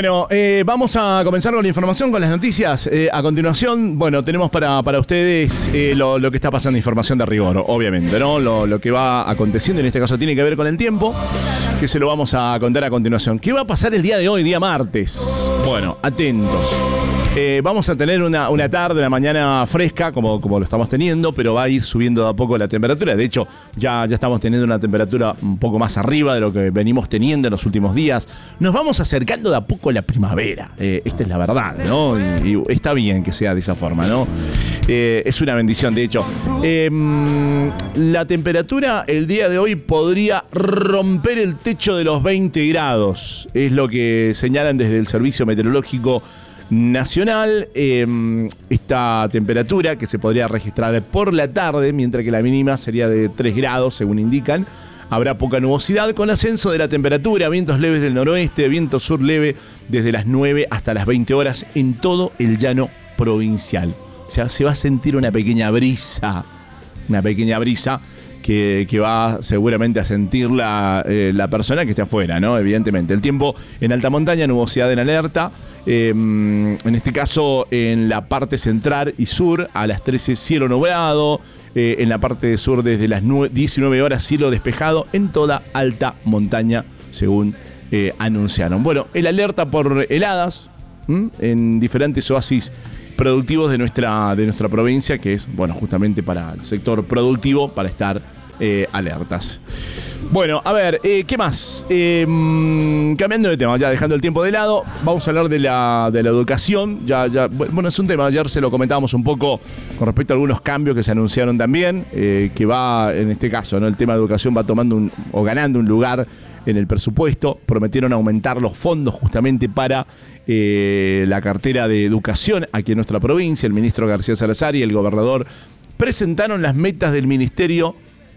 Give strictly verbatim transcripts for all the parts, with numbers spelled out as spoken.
Bueno, eh, vamos a comenzar con la información, con las noticias. Eh, a continuación, bueno, tenemos para, para ustedes eh, lo, lo que está pasando, información de rigor, obviamente, ¿no? Lo, lo que va aconteciendo, en este caso tiene que ver con el tiempo, que se lo vamos a contar a continuación. ¿Qué va a pasar el día de hoy, día martes? Bueno, atentos. Eh, vamos a tener una, una tarde, una mañana fresca, como, como lo estamos teniendo, pero va a ir subiendo de a poco la temperatura. De hecho, ya, ya estamos teniendo una temperatura un poco más arriba de lo que venimos teniendo en los últimos días. Nos vamos acercando de a poco a la primavera. Eh, esta es la verdad, ¿no? Y, y está bien que sea de esa forma, ¿no? Eh, es una bendición, de hecho. Eh, la temperatura el día de hoy podría romper el techo de los veinte grados. Es lo que señalan desde el Servicio Meteorológico Nacional. Eh, esta temperatura que se podría registrar por la tarde, mientras que la mínima sería de tres grados, según indican. Habrá poca nubosidad con ascenso de la temperatura, vientos leves del noroeste, viento sur leve desde las nueve hasta las veinte horas en todo el llano provincial. O sea, se va a sentir una pequeña brisa, una pequeña brisa que, que va seguramente a sentir la, eh, la persona que esté afuera, ¿no? Evidentemente. El tiempo en alta montaña, nubosidad en alerta. Eh, en este caso, en la parte central y sur, a las trece, cielo nublado. Eh, en la parte sur, desde las diecinueve horas, cielo despejado en toda alta montaña, según eh, anunciaron. Bueno, el alerta por heladas ¿m? en diferentes oasis productivos de nuestra, de nuestra provincia, que es, bueno, justamente para el sector productivo, para estar eh, alertas. Bueno, a ver, eh, ¿qué más? Eh, cambiando de tema, ya dejando el tiempo de lado, vamos a hablar de la, de la educación. Ya, ya, bueno, es un tema, ayer se lo comentábamos un poco con respecto a algunos cambios que se anunciaron también, eh, que va, en este caso, ¿no? El tema de educación va tomando un, o ganando un lugar en el presupuesto. Prometieron aumentar los fondos justamente para eh, la cartera de educación aquí en nuestra provincia. El ministro García Salazar y el gobernador presentaron las metas del ministerio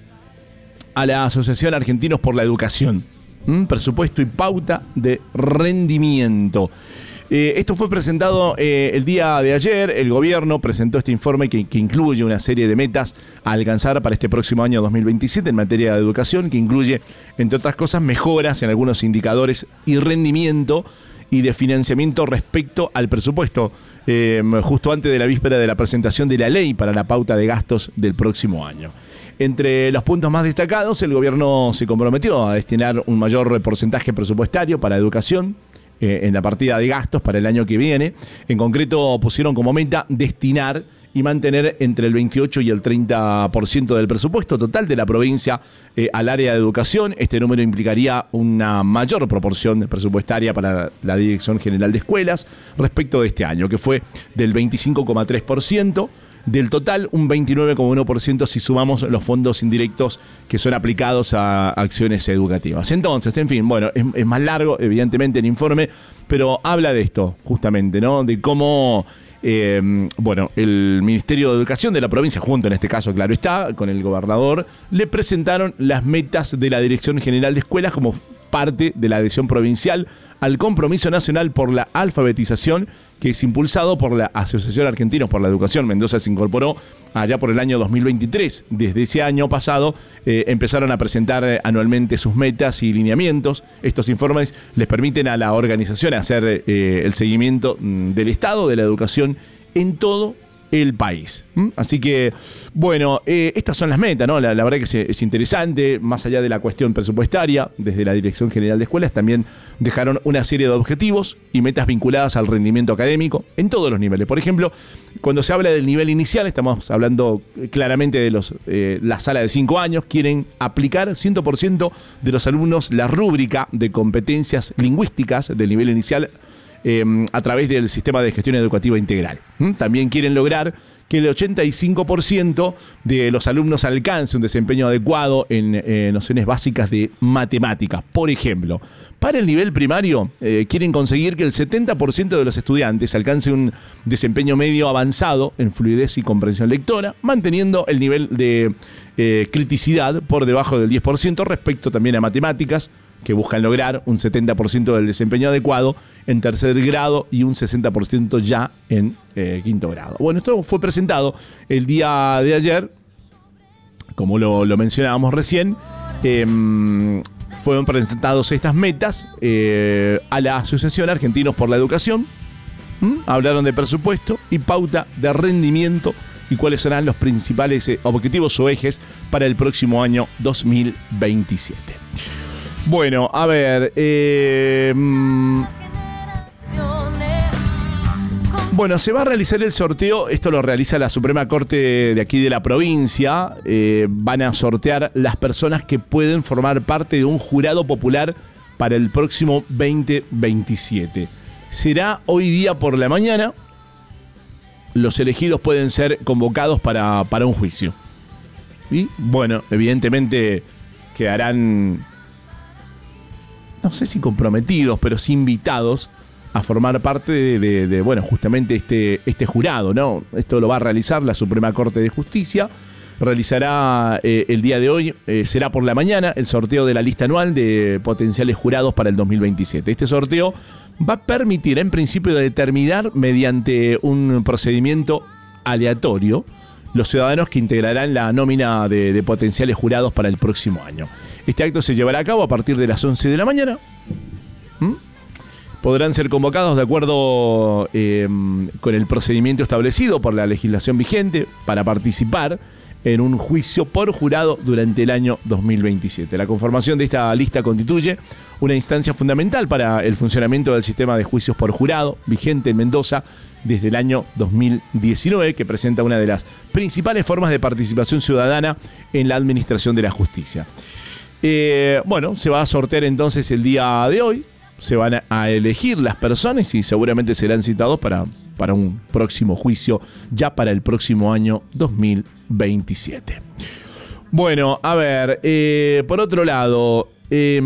a la Asociación Argentinos por la Educación. ¿Mm? Presupuesto y pauta de rendimiento. Eh, esto fue presentado eh, el día de ayer. El gobierno presentó este informe que, que incluye una serie de metas a alcanzar para este próximo año dos mil veintisiete en materia de educación, que incluye, entre otras cosas, mejoras en algunos indicadores y rendimiento y de financiamiento respecto al presupuesto, eh, justo antes de la víspera de la presentación de la ley para la pauta de gastos del próximo año. Entre los puntos más destacados, el gobierno se comprometió a destinar un mayor porcentaje presupuestario para educación eh, en la partida de gastos para el año que viene. En concreto, pusieron como meta destinar y mantener entre el veintiocho y el treinta por ciento del presupuesto total de la provincia eh, al área de educación. Este número implicaría una mayor proporción presupuestaria para la Dirección General de Escuelas respecto de este año, que fue del veinticinco coma tres por ciento. Del total, un veintinueve coma uno por ciento si sumamos los fondos indirectos que son aplicados a acciones educativas. Entonces, en fin, bueno, es, es más largo, evidentemente, el informe, pero habla de esto, justamente, ¿no? De cómo, eh, bueno, el Ministerio de Educación de la provincia, junto en este caso, claro está, con el gobernador, le presentaron las metas de la Dirección General de Escuelas como parte de la adhesión provincial al compromiso nacional por la alfabetización, que es impulsado por la Asociación Argentinos por la Educación. Mendoza se incorporó allá por el año dos mil veintitrés. Desde ese año pasado eh, empezaron a presentar eh, anualmente sus metas y lineamientos. Estos informes les permiten a la organización hacer eh, el seguimiento mm, del estado de la educación en todo el país. ¿Mm? Así que, bueno, eh, estas son las metas, ¿no? La, la verdad que es, es interesante, más allá de la cuestión presupuestaria, desde la Dirección General de Escuelas también dejaron una serie de objetivos y metas vinculadas al rendimiento académico en todos los niveles. Por ejemplo, cuando se habla del nivel inicial, estamos hablando claramente de los eh, la sala de cinco años, quieren aplicar cien por ciento de los alumnos la rúbrica de competencias lingüísticas del nivel inicial Eh, a través del sistema de gestión educativa integral. ¿Mm? También quieren lograr que el ochenta y cinco por ciento de los alumnos alcance un desempeño adecuado en eh, nociones básicas de matemáticas. Por ejemplo, para el nivel primario, eh, quieren conseguir que el setenta por ciento de los estudiantes alcance un desempeño medio avanzado en fluidez y comprensión lectora, manteniendo el nivel de eh, criticidad por debajo del diez por ciento respecto también a matemáticas, que buscan lograr un setenta por ciento del desempeño adecuado en tercer grado y un sesenta por ciento ya en eh, quinto grado. Bueno, esto fue presentado el día de ayer, como lo, lo mencionábamos recién. Eh, fueron presentados estas metas eh, a la Asociación Argentinos por la Educación. ¿Mm? Hablaron de presupuesto y pauta de rendimiento y cuáles serán los principales eh, objetivos o ejes para el próximo año dos mil veintisiete. Bueno, a ver... Eh, mm, Bueno, se va a realizar el sorteo, esto lo realiza la Suprema Corte de aquí de la provincia, eh, van a sortear las personas que pueden formar parte de un jurado popular para el próximo veinte veintisiete. Será hoy día por la mañana, los elegidos pueden ser convocados para, para un juicio. Y bueno, evidentemente quedarán, no sé si comprometidos, pero sí invitados a formar parte de, de, de bueno, justamente este, este jurado, ¿no? Esto lo va a realizar la Suprema Corte de Justicia. Realizará eh, el día de hoy, eh, será por la mañana, el sorteo de la lista anual de potenciales jurados para el dos mil veintisiete. Este sorteo va a permitir, en principio, determinar mediante un procedimiento aleatorio los ciudadanos que integrarán la nómina de, de potenciales jurados para el próximo año. Este acto se llevará a cabo a partir de las once de la mañana. ¿Mm? Podrán ser convocados de acuerdo eh, con el procedimiento establecido por la legislación vigente para participar en un juicio por jurado durante el año dos mil veintisiete. La conformación de esta lista constituye una instancia fundamental para el funcionamiento del sistema de juicios por jurado vigente en Mendoza desde el año dos mil diecinueve, que presenta una de las principales formas de participación ciudadana en la administración de la justicia. Eh, bueno, se va a sortear entonces el día de hoy. Se van a elegir las personas y seguramente serán citados para, para un próximo juicio ya para el próximo año dos mil veintisiete. Bueno, a ver, eh, por otro lado, eh,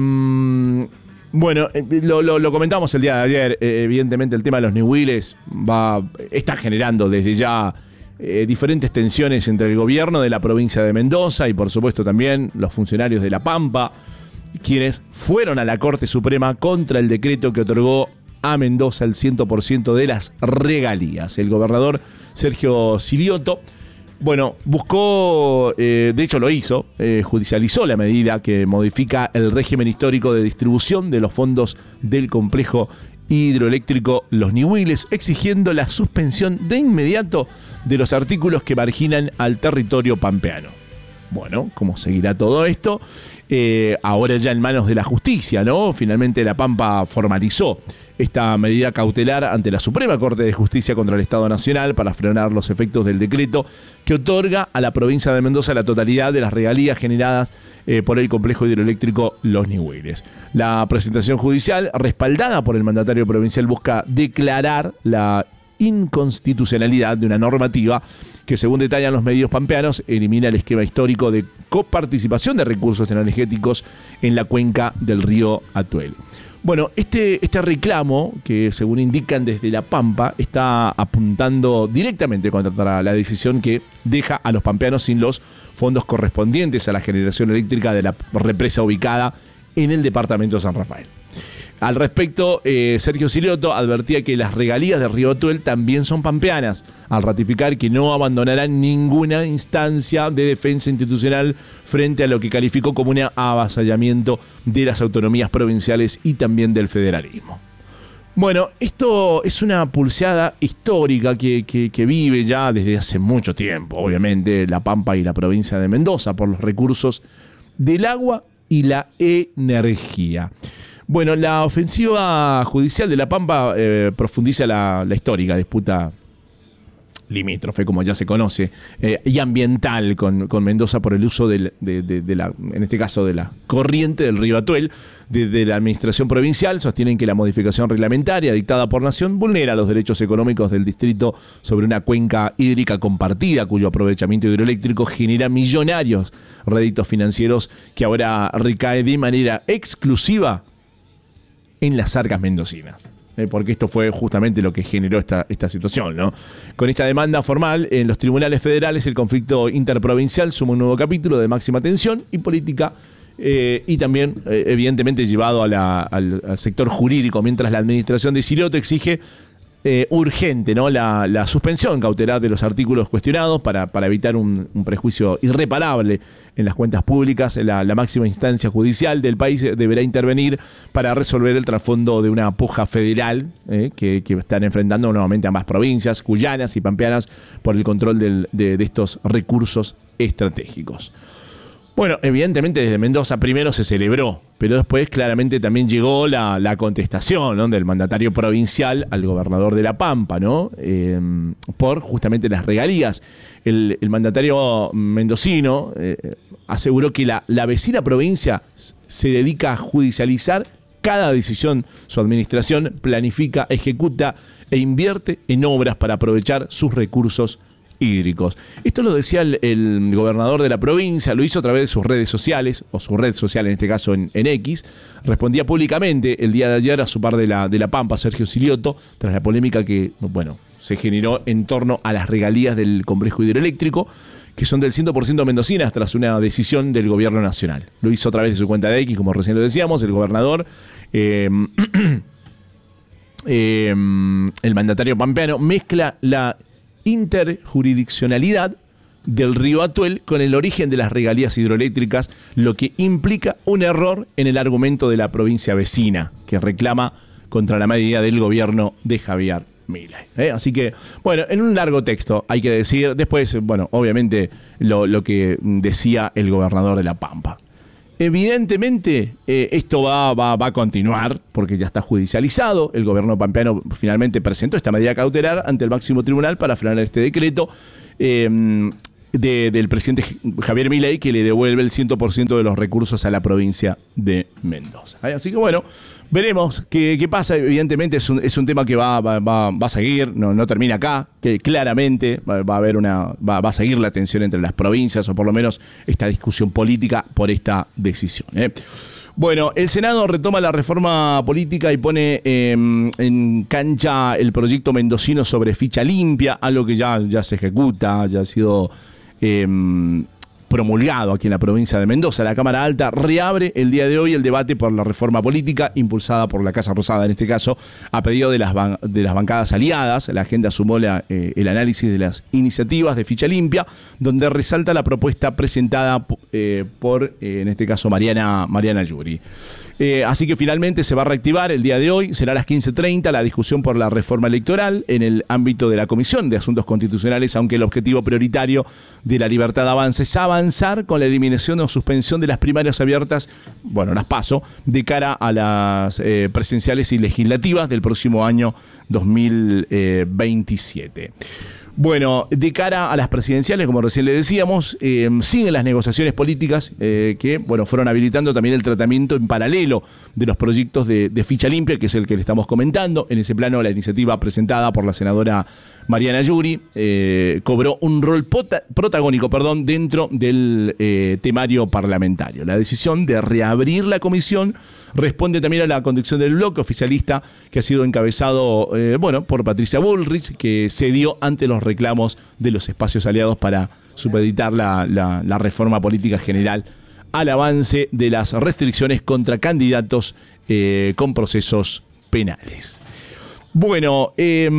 bueno, lo, lo, lo comentamos el día de ayer, eh, evidentemente el tema de los ñihuiles va, está generando desde ya eh, diferentes tensiones entre el gobierno de la provincia de Mendoza y por supuesto también los funcionarios de La Pampa, quienes fueron a la Corte Suprema contra el decreto que otorgó a Mendoza el cien por ciento de las regalías. El gobernador Sergio Silioto, bueno, buscó, eh, de hecho lo hizo, eh, judicializó la medida que modifica el régimen histórico de distribución de los fondos del complejo hidroeléctrico Los Ñihuiles, exigiendo la suspensión de inmediato de los artículos que marginan al territorio pampeano. Bueno, ¿cómo seguirá todo esto? Eh, ahora ya en manos de la justicia, ¿no? Finalmente La Pampa formalizó esta medida cautelar ante la Suprema Corte de Justicia contra el Estado Nacional para frenar los efectos del decreto que otorga a la provincia de Mendoza la totalidad de las regalías generadas eh, por el complejo hidroeléctrico Los Ñihuiles. La presentación judicial, respaldada por el mandatario provincial, busca declarar la inconstitucionalidad de una normativa que, según detallan los medios pampeanos, elimina el esquema histórico de coparticipación de recursos energéticos en la cuenca del río Atuel. Bueno, este, este reclamo, que según indican desde La Pampa, está apuntando directamente contra la decisión que deja a los pampeanos sin los fondos correspondientes a la generación eléctrica de la represa ubicada en el departamento de San Rafael. Al respecto, eh, Sergio Silioto advertía que las regalías de Río Atuel también son pampeanas, al ratificar que no abandonarán ninguna instancia de defensa institucional frente a lo que calificó como un avasallamiento de las autonomías provinciales y también del federalismo. Bueno, esto es una pulseada histórica que, que, que vive ya desde hace mucho tiempo, obviamente, La Pampa y la provincia de Mendoza, por los recursos del agua y la energía. Bueno, la ofensiva judicial de La Pampa eh, profundiza la, la histórica disputa limítrofe, como ya se conoce, eh, y ambiental con, con Mendoza por el uso del, de, de, de la, en este caso de la corriente del río Atuel. Desde la administración provincial sostienen que la modificación reglamentaria dictada por Nación vulnera los derechos económicos del distrito sobre una cuenca hídrica compartida cuyo aprovechamiento hidroeléctrico genera millonarios réditos financieros que ahora recae de manera exclusiva en las arcas mendocinas. Eh, porque esto fue justamente lo que generó esta, esta situación, ¿no? Con esta demanda formal en los tribunales federales, el conflicto interprovincial suma un nuevo capítulo de máxima tensión y política eh, y también, eh, evidentemente, llevado a la, al, al sector jurídico, mientras la administración de Silioto exige eh, urgente, ¿no? La, la suspensión cautelar de los artículos cuestionados para, para evitar un, un prejuicio irreparable en las cuentas públicas. La, la máxima instancia judicial del país deberá intervenir para resolver el trasfondo de una puja federal eh, que, que están enfrentando nuevamente ambas provincias, cuyanas y pampeanas, por el control del, de, de estos recursos estratégicos. Bueno, evidentemente desde Mendoza primero se celebró, pero después claramente también llegó la, la contestación, ¿no?, del mandatario provincial al gobernador de La Pampa, ¿no? Eh, por justamente las regalías. El, el mandatario mendocino eh, aseguró que la, la vecina provincia se dedica a judicializar cada decisión. Su administración planifica, ejecuta e invierte en obras para aprovechar sus recursos hídricos. Esto lo decía el, el gobernador de la provincia, lo hizo a través de sus redes sociales, o su red social en este caso en, en X. Respondía públicamente el día de ayer a su par de la, de la Pampa, Sergio Silioto, tras la polémica que, bueno, se generó en torno a las regalías del complejo hidroeléctrico, que son del cien por ciento mendocinas tras una decisión del gobierno nacional. Lo hizo a través de su cuenta de X, como recién lo decíamos, el gobernador. Eh, eh, el mandatario pampeano mezcla la interjurisdiccionalidad del río Atuel con el origen de las regalías hidroeléctricas, lo que implica un error en el argumento de la provincia vecina, que reclama contra la medida del gobierno de Javier Milei. ¿eh? Así que, bueno, en un largo texto hay que decir, después, bueno, obviamente lo, lo que decía el gobernador de La Pampa. Evidentemente, eh, esto va, va, va a continuar porque ya está judicializado. El gobierno pampeano finalmente presentó esta medida cautelar ante el máximo tribunal para frenar este decreto eh, de, del presidente Javier Milei, que le devuelve el cien por ciento de los recursos a la provincia de Mendoza. Así que bueno, veremos qué, qué pasa. Evidentemente es un, es un tema que va, va, va, va a seguir, no, no termina acá, que claramente va, va a haber una, va, va a seguir la tensión entre las provincias, o por lo menos esta discusión política por esta decisión. ¿eh? Bueno, el Senado retoma la reforma política y pone eh, en cancha el proyecto mendocino sobre ficha limpia, algo que ya, ya se ejecuta, ya ha sido eh, promulgado aquí en la provincia de Mendoza. La Cámara Alta reabre el día de hoy el debate por la reforma política impulsada por la Casa Rosada, en este caso, a pedido de las, ban- de las bancadas aliadas. La agenda sumó la, eh, el análisis de las iniciativas de ficha limpia, donde resalta la propuesta presentada eh, por, eh, en este caso, Mariana, Mariana Yuri. Eh, así que finalmente se va a reactivar el día de hoy. Será a las quince treinta la discusión por la reforma electoral en el ámbito de la Comisión de Asuntos Constitucionales, aunque el objetivo prioritario de la Libertad Avanza es avanzar con la eliminación o suspensión de las primarias abiertas, bueno, las PASO, de cara a las eh, presidenciales y legislativas del próximo año dos mil veintisiete. Bueno, de cara a las presidenciales, como recién le decíamos, eh, siguen las negociaciones políticas eh, que, bueno, fueron habilitando también el tratamiento en paralelo de los proyectos de, de ficha limpia, que es el que le estamos comentando. En ese plano, la iniciativa presentada por la senadora Mariana Yuri eh, cobró un rol pota- protagónico perdón, dentro del eh, temario parlamentario. La decisión de reabrir la comisión responde también a la conducción del bloque oficialista, que ha sido encabezado eh, bueno, por Patricia Bullrich, que cedió ante los reclamos de los espacios aliados para supeditar la, la, la reforma política general al avance de las restricciones contra candidatos eh, con procesos penales. Bueno, eh,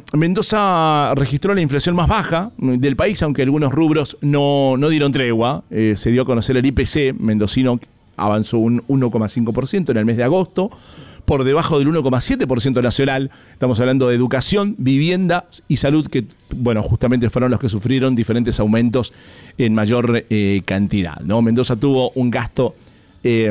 Mendoza registró la inflación más baja del país, aunque algunos rubros no, no dieron tregua. Eh, se dio a conocer el I P C mendocino, avanzó un uno coma cinco por ciento en el mes de agosto, por debajo del uno coma siete por ciento nacional. Estamos hablando de educación, vivienda y salud, que, bueno, justamente fueron los que sufrieron diferentes aumentos en mayor eh, cantidad, ¿no? Mendoza tuvo un gasto, eh,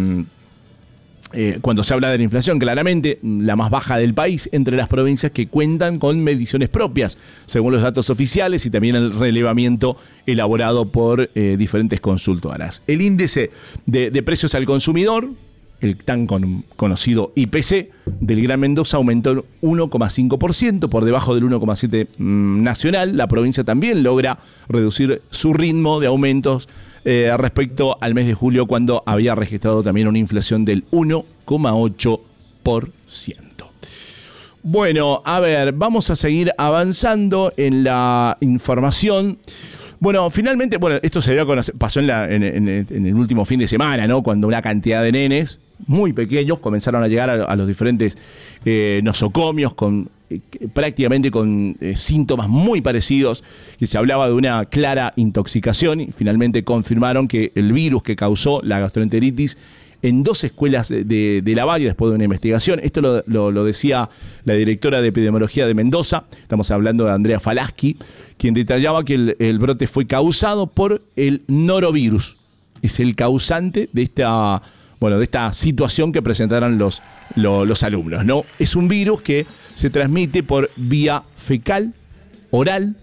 eh, cuando se habla de la inflación, claramente la más baja del país entre las provincias que cuentan con mediciones propias, según los datos oficiales y también el relevamiento elaborado por eh, diferentes consultoras. El índice de, de precios al consumidor, el tan con, conocido I P C del Gran Mendoza, aumentó uno coma cinco por ciento, por debajo del uno coma siete por ciento mmm, nacional. La provincia también logra reducir su ritmo de aumentos eh, respecto al mes de julio, cuando había registrado también una inflación del uno coma ocho por ciento. Bueno, a ver, vamos a seguir avanzando en la información. Bueno, finalmente, bueno, esto se dio a conocer, pasó en, la, en, en, en el último fin de semana, ¿no? Cuando una cantidad de nenes muy pequeños comenzaron a llegar a, a los diferentes eh, nosocomios con eh, prácticamente con eh, síntomas muy parecidos, que se hablaba de una clara intoxicación, y finalmente confirmaron que el virus que causó la gastroenteritis en dos escuelas de, de, de Lavalle, después de una investigación. Esto lo, lo, lo decía la directora de epidemiología de Mendoza, estamos hablando de Andrea Falaschi, quien detallaba que el, el brote fue causado por el norovirus. Es el causante de esta, bueno, de esta situación que presentaron los, los, los alumnos, ¿no? Es un virus que se transmite por vía fecal, oral.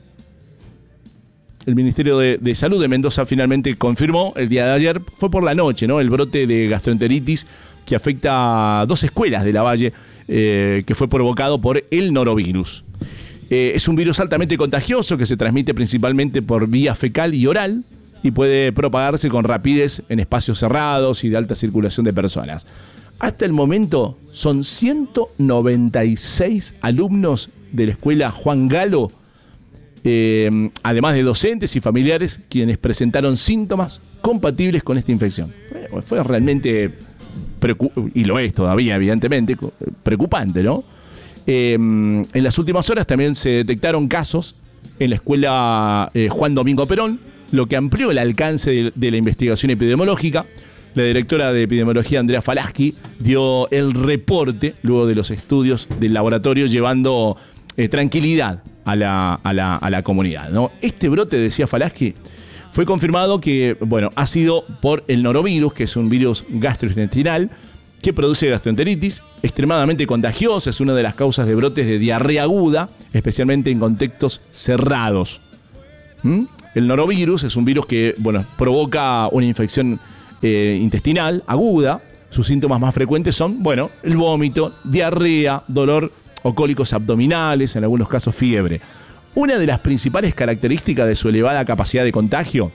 El Ministerio de, de Salud de Mendoza finalmente confirmó el día de ayer, fue por la noche, ¿no? El brote de gastroenteritis que afecta a dos escuelas de Lavalle, eh, que fue provocado por el norovirus. Eh, es un virus altamente contagioso que se transmite principalmente por vía fecal y oral y puede propagarse con rapidez en espacios cerrados y de alta circulación de personas. Hasta el momento son ciento noventa y seis alumnos de la escuela Juan Galo, Eh, además de docentes y familiares, quienes presentaron síntomas compatibles con esta infección. Bueno, fue realmente, preocup- y lo es todavía, evidentemente, preocupante, ¿no? Eh, en las últimas horas también se detectaron casos en la escuela eh, Juan Domingo Perón, lo que amplió el alcance de, de la investigación epidemiológica. La directora de epidemiología, Andrea Falaschi, dio el reporte luego de los estudios del laboratorio, llevando eh, tranquilidad a la, a la, a la comunidad, ¿no? Este brote, decía Falaschi, fue confirmado que, bueno, ha sido por el norovirus, que es un virus gastrointestinal que produce gastroenteritis, extremadamente contagiosa, es una de las causas de brotes de diarrea aguda, especialmente en contextos cerrados. ¿Mm? El norovirus es un virus que, bueno, provoca una infección eh, intestinal aguda. Sus síntomas más frecuentes son, bueno, el vómito, diarrea, dolor o cólicos abdominales, en algunos casos fiebre. Una de las principales características de su elevada capacidad de contagio: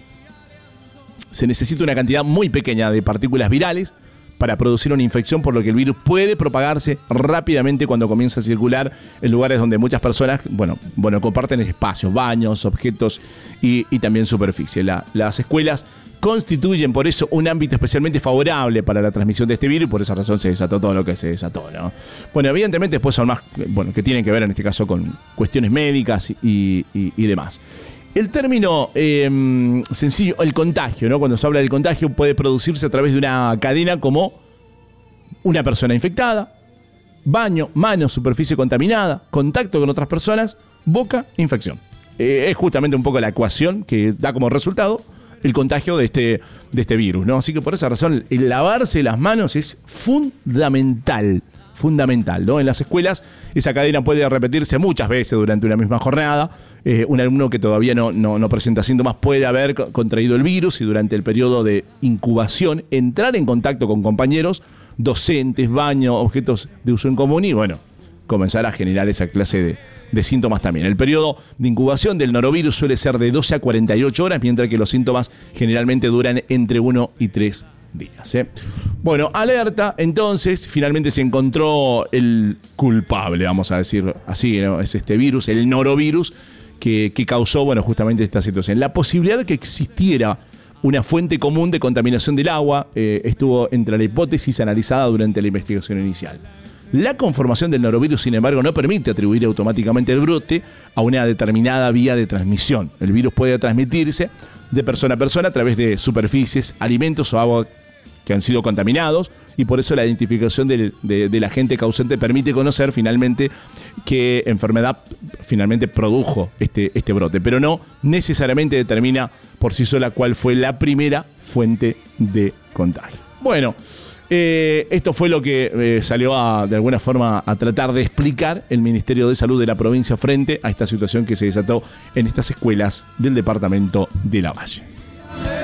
se necesita una cantidad muy pequeña de partículas virales para producir una infección, por lo que el virus puede propagarse rápidamente cuando comienza a circular en lugares donde muchas personas, bueno, bueno comparten espacios, baños, objetos y, y también superficie. La, las escuelas constituyen por eso un ámbito especialmente favorable para la transmisión de este virus, y por esa razón se desató todo lo que se desató, ¿no? Bueno, evidentemente después son más, bueno, que tienen que ver en este caso con cuestiones médicas y, y, y demás. El término eh, sencillo, el contagio, ¿no? Cuando se habla del contagio, puede producirse a través de una cadena como una persona infectada, baño, mano, superficie contaminada, contacto con otras personas, boca, infección. Eh, es justamente un poco la ecuación que da como resultado el contagio de este, de este virus, ¿no? Así que por esa razón el lavarse las manos es fundamental. Fundamental, ¿no? En las escuelas esa cadena puede repetirse muchas veces durante una misma jornada. Eh, un alumno que todavía no, no, no presenta síntomas puede haber contraído el virus y durante el periodo de incubación entrar en contacto con compañeros, docentes, baño, objetos de uso en común y, bueno, comenzar a generar esa clase de, de síntomas también. El periodo de incubación del norovirus suele ser de doce a cuarenta y ocho horas, mientras que los síntomas generalmente duran entre uno y tres días, ¿eh? Bueno, alerta, entonces, finalmente se encontró el culpable, vamos a decir así, ¿no? Es este virus, el norovirus, que, que causó, bueno, justamente esta situación. La posibilidad de que existiera una fuente común de contaminación del agua eh, estuvo entre la hipótesis analizada durante la investigación inicial. La conformación del norovirus, sin embargo, no permite atribuir automáticamente el brote a una determinada vía de transmisión. El virus puede transmitirse de persona a persona a través de superficies, alimentos o agua que han sido contaminados, y por eso la identificación del, de, del agente causante permite conocer finalmente qué enfermedad finalmente produjo este, este brote, pero no necesariamente determina por sí sola cuál fue la primera fuente de contagio. Bueno, eh, esto fue lo que eh, salió a, de alguna forma a tratar de explicar el Ministerio de Salud de la provincia frente a esta situación que se desató en estas escuelas del departamento de Lavalle.